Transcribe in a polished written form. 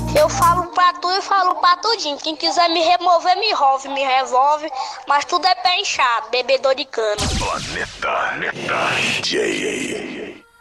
Eu falo pra tu e falo pra tudinho. Quem quiser me remover, me revolve. Mas tudo é pé inchado, bebedor de cana. Planeta DJ.